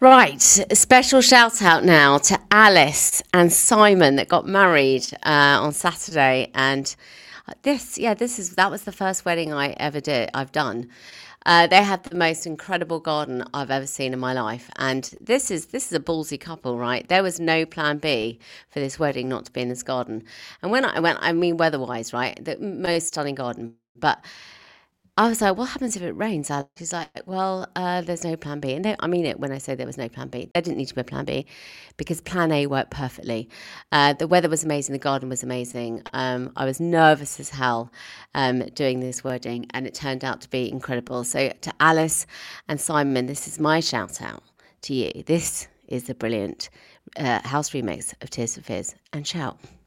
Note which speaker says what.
Speaker 1: Right, a special shout out now to Alice and Simon that got married on Saturday, and that was the first wedding I've done. They had the most incredible garden I've ever seen in my life, and this is a ballsy couple, right? There was no plan B for this wedding not to be in this garden, and when I went, I mean weather-wise, right, the most stunning garden, but I was like, what happens if it rains, Alex? She's like, well, there's no plan B. And I mean it when I say there was no plan B. There didn't need to be a plan B because plan A worked perfectly. The weather was amazing. The garden was amazing. I was nervous as hell doing this wedding, and it turned out to be incredible. So to Alice and Simon, this is my shout out to you. This is the brilliant house remix of Tears for Fears, and shout.